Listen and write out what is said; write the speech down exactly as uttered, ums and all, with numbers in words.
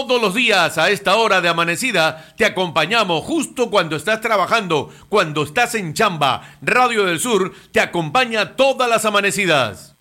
Todos los días a esta hora de amanecida te acompañamos justo cuando estás trabajando, cuando estás en chamba. Radio del Sur te acompaña todas las amanecidas.